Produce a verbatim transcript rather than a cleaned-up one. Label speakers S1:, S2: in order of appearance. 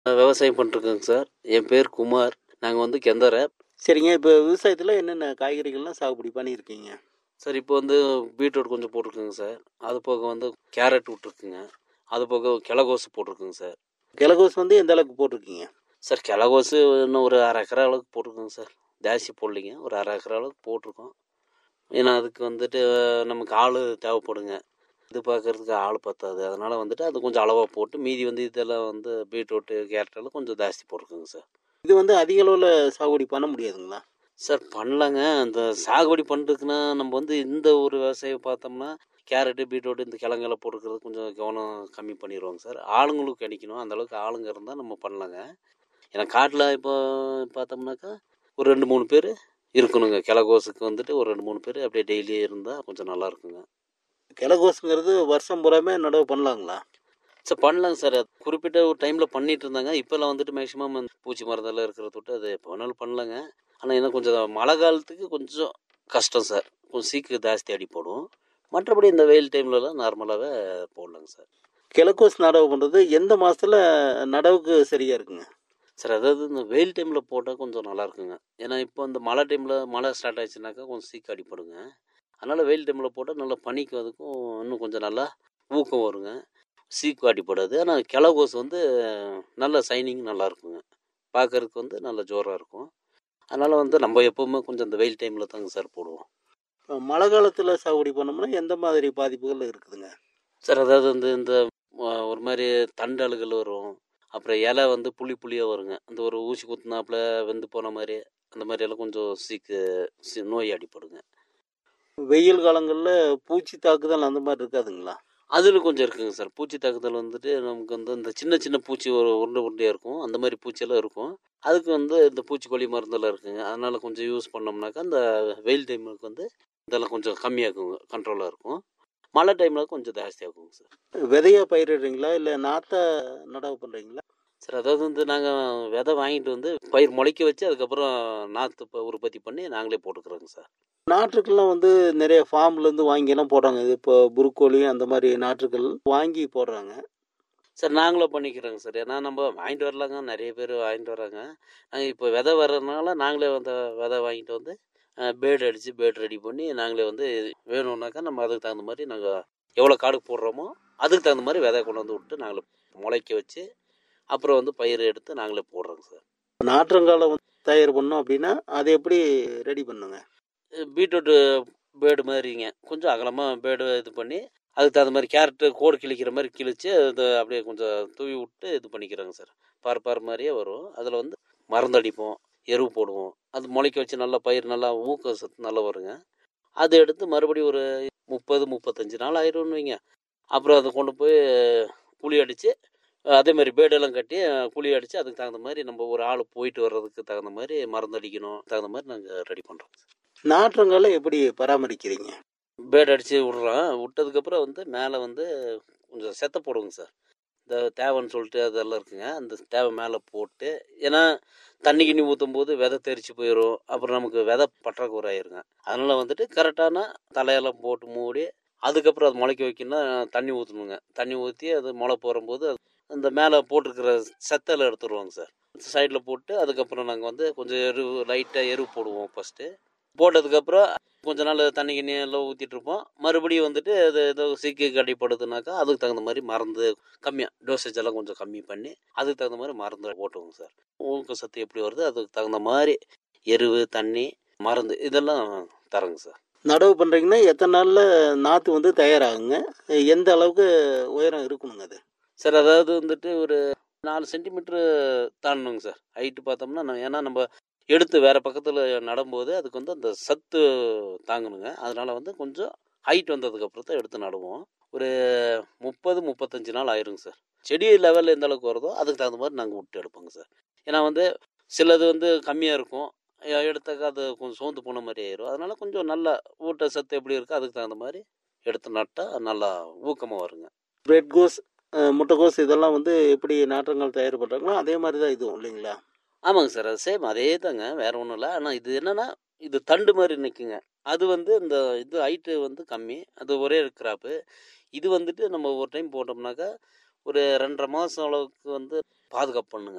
S1: விவசாயம் பண்ணிருக்கேங்க சார். என் பேர் குமார். நாங்க வந்து கெந்தர.
S2: சரிங்க. இப்போ விவசாயத்தில் என்னென்ன காய்கறிகள்லாம் சாகுபடி பண்ணியிருக்கீங்க?
S1: சார் இப்போ வந்து பீட்ரூட் கொஞ்சம் போட்டிருக்குங்க சார். அது போக வந்து கேரட் விட்டுருக்குங்க. அது போக கிழங்கோசு போட்டிருக்குங்க சார்.
S2: கிழங்கோசு வந்து எந்த அளவுக்கு போட்டிருக்கீங்க?
S1: சார் கிழங்கோசு இன்னும் ஒரு அரை ஏக்கரா அளவுக்கு போட்டிருக்குங்க சார். ஜாஸ்தி போடலைங்க. ஒரு அரை ஏக்கரா அளவுக்கு போட்டிருக்கோம். ஏன்னா அதுக்கு வந்துட்டு நமக்கு ஆள் தேவைப்படுங்க. இது பார்க்கறதுக்கு ஆள் பத்தாது. அதனால் வந்துட்டு அது கொஞ்சம் அளவாக போட்டு மீதி வந்து இதெல்லாம் வந்து பீட்ரூட்டு கேரட் எல்லாம் கொஞ்சம் ஜாஸ்தி போட்டிருக்குங்க சார்.
S2: இது வந்து அதிக அளவில் சாகுபடி பண்ண முடியாதுங்களா?
S1: சார் பண்ணலாங்க. அந்த சாகுபடி பண்ணுறதுக்குன்னா நம்ம வந்து இந்த ஒரு விவசாயம் பார்த்தோம்னா கேரட்டு பீட்ரூட்டு இந்த கிழங்கெல்லாம் போட்டுக்கிறது கொஞ்சம் கவனம் கம்மி பண்ணிடுவாங்க சார். ஆளுங்களுக்கு கிடைக்கணும். அந்தளவுக்கு ஆளுங்க இருந்தால் நம்ம பண்ணலாங்க. ஏன்னா காட்டில் இப்போ பார்த்தோம்னாக்கா ஒரு ரெண்டு மூணு பேர் இருக்கணுங்க. கிழங்கோசுக்கு வந்துட்டு ஒரு ரெண்டு மூணு பேர் அப்படியே டெய்லி இருந்தால் கொஞ்சம் நல்லா இருக்குங்க.
S2: கிழங்கோசுங்கிறது வருஷம் பூராமே நடவு பண்ணலாங்களா?
S1: சார் பண்ணலாங்க சார். அது குறிப்பிட்ட ஒரு டைமில் பண்ணிட்டு இருந்தாங்க. இப்போல்லாம் வந்துட்டு மேக்ஸிமம் பூச்சி மருந்தெல்லாம் இருக்கிறத விட்டு அது எப்போ வேணாலும் பண்ணலாங்க. ஆனால் என்ன கொஞ்சம் மழை காலத்துக்கு கொஞ்சம் கஷ்டம் சார். கொஞ்சம் சீக்கிரம் ஜாஸ்தி அடி போடும். மற்றபடி இந்த வெயில் டைம்லலாம் நார்மலாகவே போடலாங்க சார்.
S2: கிழங்கோசு நடவு பண்ணுறது எந்த மாதத்தில் நடவுக்கு சரியாக இருக்குங்க?
S1: சார் அதாவது இந்த வெயில் டைமில் போட்டால் கொஞ்சம் நல்லா இருக்குங்க. ஏன்னா இப்போ இந்த மழை டைமில் மழை ஸ்டார்ட் ஆயிடுச்சுனாக்கா கொஞ்சம் சீக்கிரம் அடிப்படுங்க. அதனால் வெயில் டைமில் போட்டால் நல்லா பனிக்கு அதுக்கும் இன்னும் கொஞ்சம் நல்லா ஊக்கம் வருங்க. சீக்கிரம் அடிப்படாது. ஆனால் கிழங்கோசு வந்து நல்ல சைனிங் நல்லா இருக்குங்க. பார்க்கறதுக்கு வந்து நல்ல ஜோராக இருக்கும். அதனால் வந்து நம்ம எப்போவுமே கொஞ்சம் இந்த வெயில் டைமில் தாங்க சார் போடுவோம்.
S2: மழை காலத்தில் சாகுபடி பண்ணோம்னா எந்த மாதிரி பாதிப்புகள் இருக்குதுங்க?
S1: சார் அதாவது வந்து இந்த ஒரு மாதிரி தண்டு அழுகல் வரும். அப்புறம் இலை வந்து புளி புளியாக வருங்க. அந்த ஒரு ஊசி குத்துனாப்புல வெந்து போன மாதிரி அந்த மாதிரி எல்லாம் கொஞ்சம் சீக்கு நோய் அடிப்படுங்க.
S2: வெயில் காலங்களில் பூச்சி தாக்குதல் அந்த மாதிரி இருக்காதுங்களா?
S1: அதில் கொஞ்சம் இருக்குங்க சார். பூச்சி தாக்குதல் வந்துட்டு நமக்கு வந்து இந்த சின்ன சின்ன பூச்சி ஒரு உருண்டை உருண்டையாக இருக்கும். அந்த மாதிரி பூச்சியெல்லாம் இருக்கும். அதுக்கு வந்து இந்த பூச்சிக்கொல்லி மருந்தெல்லாம் இருக்குங்க. அதனால் கொஞ்சம் யூஸ் பண்ணோம்னாக்கா அந்த வெயில் டைமுக்கு வந்து இதெல்லாம் கொஞ்சம் கம்மியாகுங்க. கண்ட்ரோலாக இருக்கும். மழை டைமில் கொஞ்சம் ஜாஸ்தியாகுங்க சார்.
S2: விதையாக பயிரிடுறீங்களா இல்லை நாற்றை நடவு பண்ணுறீங்களா?
S1: சார் அதாவது வந்து நாங்கள் விதை வாங்கிட்டு வந்து பயிர் முளைக்க வச்சு அதுக்கப்புறம் நாற்று இப்போ உற்பத்தி பண்ணி நாங்களே போட்டுக்கிறோங்க சார்.
S2: நாற்றுக்கள்லாம் வந்து நிறைய ஃபார்ம்லேருந்து வாங்கியெல்லாம் போடுறாங்க. இது இப்போ புருக்கோலி அந்த மாதிரி நாற்றுக்கள் வாங்கி போடுறாங்க.
S1: சார் நாங்களும் பண்ணிக்கிறோங்க சார். ஏன்னா நம்ம வாங்கிட்டு வரலாங்க. நிறைய பேர் வாங்கிட்டு வராங்க. நாங்கள் இப்போ விதை வர்றதுனால நாங்களே வந்து விதை வாங்கிட்டு வந்து பேடு அடித்து பேடு ரெடி பண்ணி நாங்களே வந்து வேணும்னாக்கா நம்ம அதுக்கு தகுந்த மாதிரி நாங்கள் எவ்வளோ காடு போடுறோமோ அதுக்கு தகுந்த மாதிரி விதை கொண்டு வந்து விட்டு நாங்களே முளைக்க வச்சு அப்புறம் வந்து பயிர் எடுத்து நாங்களே போடுறோங்க சார்.
S2: நாற்றங்கால தயார் பண்ணோம் அப்படின்னா அதை எப்படி ரெடி பண்ணுங்க?
S1: பீட்ரூட்டு பேடு மாதிரிங்க. கொஞ்சம் அகலமாக பேடு இது பண்ணி அதுக்கு தகுந்த மாதிரி கேரட்டு கோடு கிழிக்கிற மாதிரி கிழித்து அதை அப்படியே கொஞ்சம் தூவி விட்டு இது பண்ணிக்கிறோங்க சார். பார் பார் மாதிரியே வரும். அதில் வந்து மருந்து அடிப்போம், எருவு போடுவோம். அது முளைக்க வச்சு நல்லா பயிர் நல்லா ஊக்க சத்து நல்லா வருங்க. அதை எடுத்து மறுபடியும் ஒரு முப்பது முப்பத்தஞ்சு நாள் ஆயிடும்னு வைங்க. அப்புறம் அதை கொண்டு போய் குழி அடித்து அதே மாதிரி பேடெல்லாம் கட்டி குழி அடித்து அதுக்கு தகுந்த மாதிரி நம்ம ஒரு ஆள் போயிட்டு வர்றதுக்கு தகுந்த மாதிரி மருந்து அடிக்கணும். தகுந்த மாதிரி நாங்கள் ரெடி பண்ணுறோம்.
S2: நாற்றங்கால எப்படி பராமரிக்கிறீங்க?
S1: பேட் அடித்து விட்றோம். விட்டதுக்கப்புறம் வந்து மேலே வந்து கொஞ்சம் செத்த போடுவோங்க சார். இந்த தேவைன்னு சொல்லிட்டு அதெல்லாம் இருக்குங்க. அந்த தேவை மேலே போட்டு ஏன்னா தண்ணி கிண்ணி ஊற்றும் போது விதை தெரிச்சு போயிடும். அப்புறம் நமக்கு விதை பற்றாக்குறை ஆயிருங்க. அதனால் வந்துட்டு கரெக்டான தலையெல்லாம் போட்டு மூடி அதுக்கப்புறம் அது முளைக்க வைக்கணும்னா தண்ணி ஊற்றணுங்க. தண்ணி ஊற்றி அது முளை போடும்போது அந்த மேலே போட்டிருக்கிற செத்தலை எடுத்துருவாங்க சார். சைடில் போட்டு அதுக்கப்புறம் நாங்கள் வந்து கொஞ்சம் எரு லைட்டாக எரு போடுவோம். ஃபஸ்ட்டு போட்டதுக்கப்புறம் கொஞ்ச நாள் தண்ணி கிண்ணி எல்லாம் ஊற்றிட்டு இருப்போம். மறுபடியும் வந்துட்டு அது ஏதோ சீக்கு கடிப்படுதுனாக்கா அதுக்கு தகுந்த மாதிரி மருந்து கம்மியாக டோசேஜ் எல்லாம் கொஞ்சம் கம்மி பண்ணி அதுக்கு தகுந்த மாதிரி மருந்து போட்டுவோங்க சார். ஊக்க சத்து எப்படி வருது அதுக்கு தகுந்த மாதிரி எருவு தண்ணி மருந்து இதெல்லாம் தரங்க சார்.
S2: நடவு பண்ணுறீங்கன்னா எத்தனை நாளில் நாற்று வந்து தயாராகுங்க? எந்த அளவுக்கு உயரம் இருக்கணுங்க அது?
S1: சார் அதாவது வந்துட்டு ஒரு நாலு சென்டிமீட்ரு தாண்டணுங்க சார். ஹைட்டு பார்த்தோம்னா ஏன்னா நம்ம எடுத்து வேறு பக்கத்தில் நடும்போது அதுக்கு வந்து அந்த சத்து தாங்கணுங்க. அதனால் வந்து கொஞ்சம் ஹைட் வந்ததுக்கப்புறம் தான் எடுத்து நடுவோம். ஒரு முப்பது முப்பத்தஞ்சு நாள் ஆயிருங்க சார். செடி லெவலில் எந்த அளவுக்கு வருதோ அதுக்கு தகுந்த மாதிரி நாங்கள் விட்டு எடுப்போங்க சார். ஏன்னா வந்து சிலது வந்து கம்மியாக இருக்கும். எடுத்தாக்கா அது கொஞ்சம் சோர்ந்து போன மாதிரி ஆயிரும். அதனால் கொஞ்சம் நல்லா ஊட்ட சத்து எப்படி இருக்கோ அதுக்கு தகுந்த மாதிரி எடுத்து நட்டால் நல்லா ஊக்கமாக வருங்க.
S2: பிரெட் கோஸ் முட்டைக்கோஸ் இதெல்லாம் வந்து எப்படி நாற்றங்கள் தயார் பண்ணுறாங்களோ அதே மாதிரி தான் இதுவும் இல்லைங்களா?
S1: ஆமாங்க சார். அது சேம் அதே தாங்க. வேறு ஒன்றும் இல்லை. ஆனால் இது என்னென்னா இது தண்டு மாதிரி நிற்குங்க. அது வந்து இந்த இது ஹைட்டு வந்து கம்மி. அது ஒரே கிராப்பு. இது வந்துட்டு நம்ம ஒரு டைம் போட்டோம்னாக்கா ஒரு ரெண்டரை மாதம் அளவுக்கு வந்து பாதுகாப்பு பண்ணுங்க.